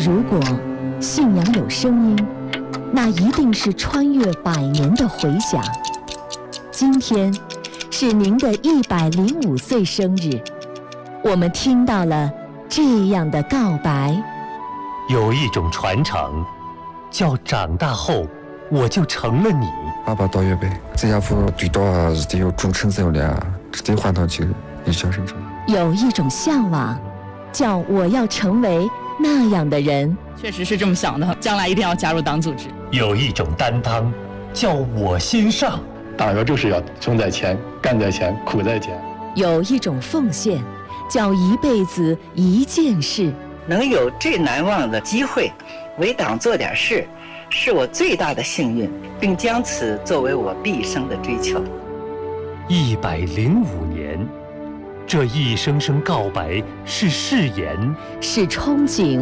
如果信仰有声音，那一定是穿越100年的回响。今天是您的105岁生日，我们听到了这样的告白。 有一種傳承，叫長大後我就成了你。 爸爸到月輩，這家伙最多是得有忠誠之量，只得換到去一小生成。 有一種向往，叫我要成為那樣的人。 確實是這麼想的，將來一定要加入黨組織。 有一種擔當，叫我先上。 黨員就是要衝在前，幹在前，苦在前。 有一種奉獻，叫一輩子一件事。 能有最難忘的機會，為黨做點事，是我最大的幸運，並將此作為我畢生的追求。 105年，這一聲聲告白是誓言， 是憧憬。